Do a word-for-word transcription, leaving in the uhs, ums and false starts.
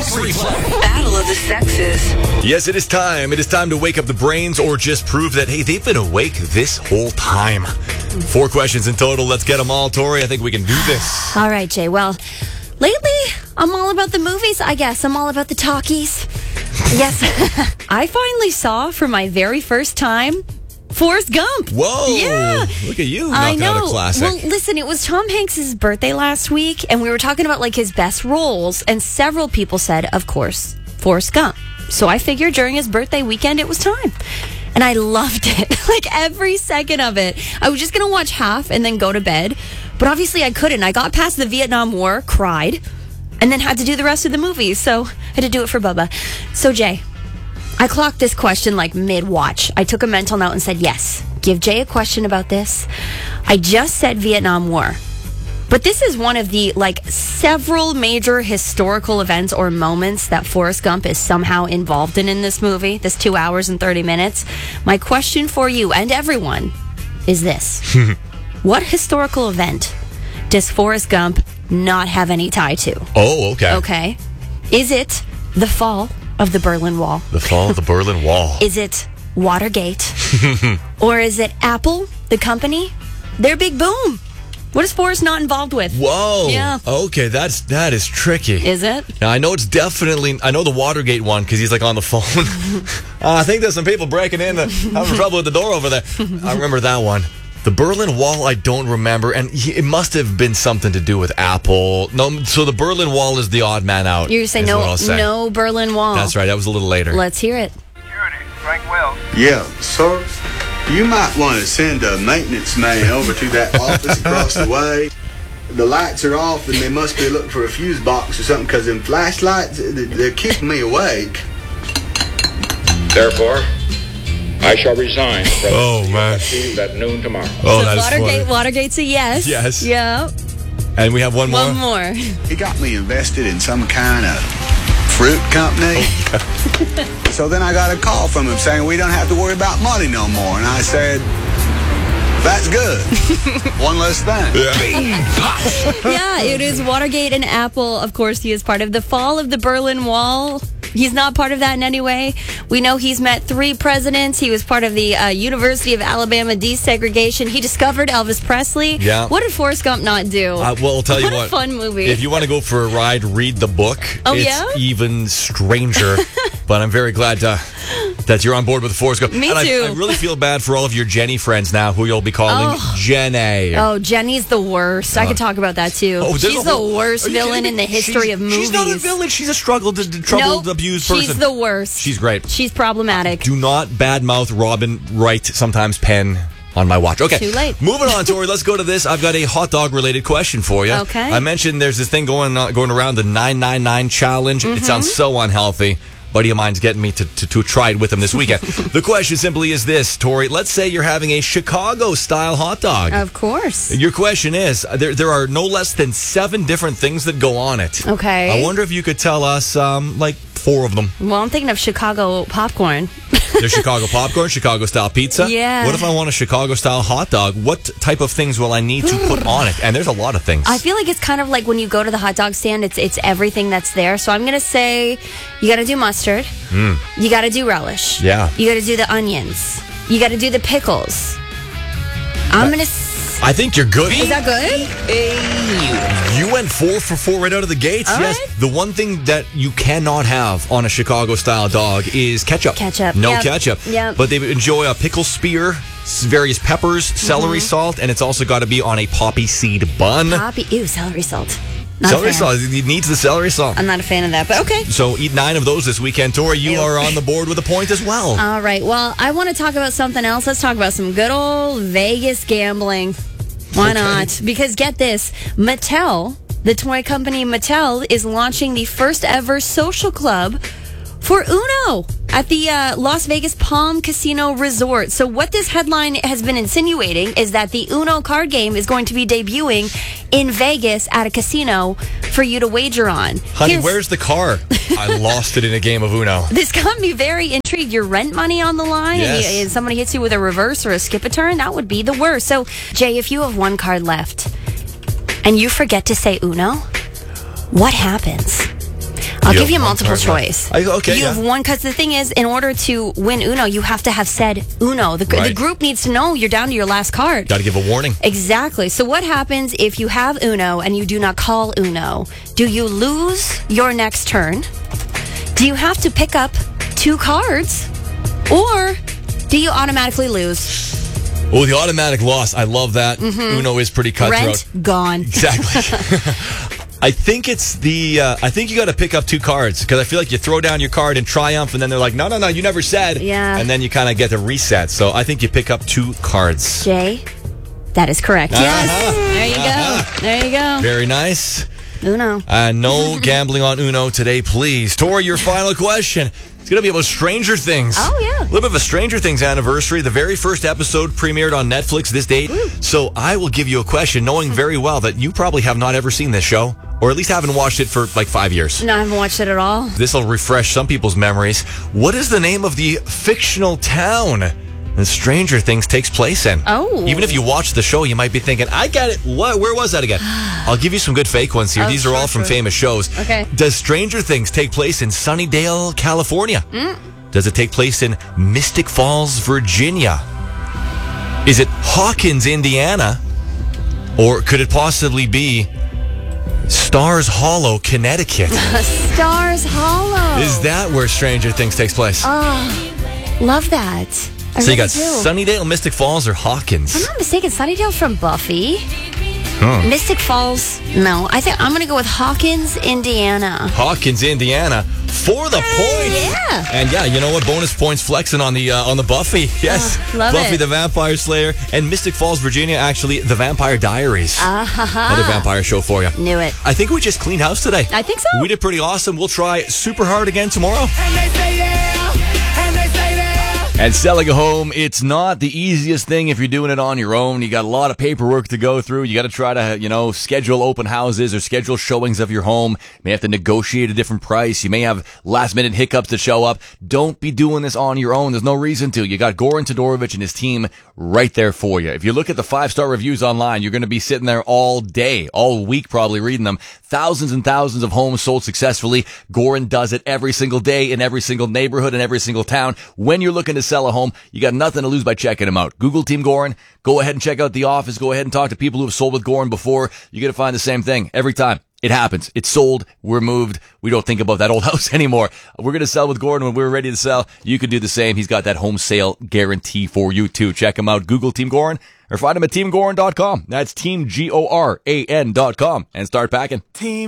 Replay. Battle of the Sexes. Yes, it is time. It is time to wake up the brains or just prove that, hey, they've been awake this whole time. Four questions in total. Let's get them all, Tori. I think we can do this. All right, Jay. Well, lately, I'm all about the movies, I guess. I'm all about the talkies. Yes. I finally saw for my very first time Forrest Gump. Whoa. Yeah. Look at you. I Knock know. out a classic. Well, listen, it was Tom Hanks' birthday last week, and we were talking about like his best roles, and several people said, of course, Forrest Gump. So I figured during his birthday weekend, it was time. And I loved it. Like every second of it. I was just going to watch half and then go to bed. But obviously I couldn't. I got past the Vietnam War, cried, and then had to do the rest of the movie. So I had to do it for Bubba. So Jay, I clocked this question like mid-watch. I took a mental note and said, yes, give Jay a question about this. I just said Vietnam War. But this is one of the, like, several major historical events or moments that Forrest Gump is somehow involved in in this movie, this two hours and thirty minutes. My question for you and everyone is this. What historical event does Forrest Gump not have any tie to? Oh, okay. Okay. Is it the fall of the Berlin Wall? The fall of the Berlin Wall. Is it Watergate? Or is it Apple, the company? Their big boom. What is Forrest not involved with? Whoa. Yeah. Okay, that's that is tricky. Is it? Now, I know it's definitely, I know the Watergate one because he's like on the phone. uh, I think there's some people breaking in, uh, having trouble with the door over there. I remember that one. The Berlin Wall, I don't remember, and he, it must have been something to do with Apple. No, so the Berlin Wall is the odd man out. You say no, no Berlin Wall. That's right. That was a little later. Let's hear it. Security, Frank Wells. Yeah, sir. You might want to send a maintenance man over to that office across the way. The lights are off, and they must be looking for a fuse box or something, because them flashlights, they're keeping me awake. Therefore, I shall resign from Oh, man. at noon tomorrow. Oh, so that is Watergate, funny. Watergate's a yes. Yes. Yeah. And we have one more? One more. He got me invested in some kind of fruit company. So then I got a call from him saying we don't have to worry about money no more. And I said, that's good. One less thing. Yeah, it is Watergate and Apple. Of course, he is part of the fall of the Berlin Wall. He's not part of that in any way. We know he's met three presidents. He was part of the uh, University of Alabama desegregation. He discovered Elvis Presley. Yeah. What did Forrest Gump not do? Uh, well, I'll tell you what. what. A fun movie. If you want to go for a ride, read the book. Oh, it's yeah? even stranger. But I'm very glad uh, that you're on board with the Forrest Gump. Me and too. I, I really feel bad for all of your Jenny friends now, who you'll be calling Oh. Jenny. Oh, Jenny's the worst. I could talk about that too. Oh, there's she's a the whole- worst Are you villain kidding in me? the history She's- of movies. She's not a villain. She's a struggled, troubled, Nope, abused person. she's the worst. She's great. She's problematic. Do not badmouth Robin Wright, sometimes pen on my watch. Okay. Too late. Moving on, Tori. Let's go to this. I've got a hot dog related question for you. Okay. I mentioned there's this thing going on, going around, the nine nine nine challenge. Mm-hmm. It sounds so unhealthy. Buddy of mine's getting me to, to, to try it with him this weekend. The question simply is this, Tori. Let's say you're having a Chicago-style hot dog. Of course. Your question is, there there are no less than seven different things that go on it. Okay. I wonder if you could tell us, um, like, four of them. Well, I'm thinking of Chicago popcorn. There's Chicago popcorn, Chicago-style pizza. Yeah. What if I want a Chicago-style hot dog? What type of things will I need to put on it? And there's a lot of things. I feel like it's kind of like when you go to the hot dog stand, it's it's everything that's there. So I'm going to say you got to do mustard. Mm. You got to do relish. Yeah. You got to do the onions. You got to do the pickles. I'm going to... I think you're good. Is that good? You went four for four right out of the gates. All yes. right. The one thing that you cannot have on a Chicago-style dog is ketchup. Ketchup. No Yep. ketchup. Yep. But they enjoy a pickle spear, s- various peppers, celery Mm-hmm. salt, and it's also got to be on a poppy seed bun. Poppy. Ew, celery salt. Not celery a fan. salt. It needs the celery salt. I'm not a fan of that, but okay. So eat nine of those this weekend. Tori, you Ew. are on the board with a point as well. All right. Well, I want to talk about something else. Let's talk about some good old Vegas gambling. Why Okay. not? Because get this, Mattel, the toy company Mattel, is launching the first ever social club for Uno at the uh, Las Vegas Palm Casino Resort. So what this headline has been insinuating is that the Uno card game is going to be debuting in Vegas at a casino for you to wager on. Honey, Here's- where's the car? I lost it in a game of Uno. This got me very intrigued. Your rent money on the line, Yes. and, you, and somebody hits you with a reverse or a skip a turn, that would be the worst. So, Jay, if you have one card left and you forget to say Uno, what happens? I'll You give have you one multiple card left. choice. I- okay, You yeah. have one, because the thing is, in order to win Uno, you have to have said Uno. The, gr- the Right. group needs to know you're down to your last card. Got to give a warning. Exactly. So what happens if you have Uno and you do not call Uno? Do you lose your next turn? Do you have to pick up two cards? Or do you automatically lose? Oh, the automatic loss. I love that. Uno is pretty cutthroat. Rent gone. Exactly. I think it's the. Uh, I think you got to pick up two cards because I feel like you throw down your card in triumph, and then they're like, "No, no, no, you never said." Yeah. And then you kind of get to reset. So I think you pick up two cards. Jay, that is correct. Yes. There you go. There you go. Very nice. Uno. Uh, no gambling on Uno today, please. Tori, your final question. It's going to be about Stranger Things. Oh, yeah. A little bit of a Stranger Things anniversary. The very first episode premiered on Netflix this date. So I will give you a question, knowing very well that you probably have not ever seen this show, or at least haven't watched it for like five years. No, I haven't watched it at all. This will refresh some people's memories. What is the name of the fictional town that Stranger Things takes place in? Oh. Even if you watch the show, you might be thinking, I get it. What? Where was that again? I'll give you some good fake ones here. Oh, These are sure, all from sure. famous shows. Okay. Does Stranger Things take place in Sunnydale, California? Mm. Does it take place in Mystic Falls, Virginia? Is it Hawkins, Indiana? Or could it possibly be Stars Hollow, Connecticut? Stars Hollow. Is that where Stranger Things takes place? Oh, love that. I so you really got do. Sunnydale, Mystic Falls, or Hawkins? If I'm not mistaken, Sunnydale's from Buffy. Hmm. Mystic Falls, no. I think I'm going to go with Hawkins, Indiana. Hawkins, Indiana, for the point. Yeah. And yeah, you know what? Bonus points flexing on the uh, on the Buffy. Yes, Uh, love Buffy it. the Vampire Slayer, and Mystic Falls, Virginia. Actually, the Vampire Diaries. Ah-ha-ha. Another vampire show for you. Knew it. I think we just cleaned house today. I think so. We did pretty awesome. We'll try super hard again tomorrow. And they say yeah, and they say yeah. And selling a home, it's not the easiest thing if you're doing it on your own. You got a lot of paperwork to go through. You got to try to, you know, schedule open houses or schedule showings of your home. You may have to negotiate a different price. You may have last minute hiccups that show up. Don't be doing this on your own. There's no reason to. You got Goran Todorovic and his team right there for you. If you look at the five-star reviews online, you're going to be sitting there all day, all week probably reading them. Thousands and thousands of homes sold successfully. Goran does it every single day in every single neighborhood in every single town. When you're looking to sell a home, you got nothing to lose by checking him out. Google Team Goran. Go ahead and check out The Office. Go ahead and talk to people who have sold with Goran before. You're going to find the same thing every time. It happens. It's sold. We're moved. We don't think about that old house anymore. We're going to sell with Gordon when we're ready to sell. You can do the same. He's got that home sale guarantee for you too. Check him out. Google Team Goran or find him at team goran dot com. That's team G O R A N dot com and start packing. Team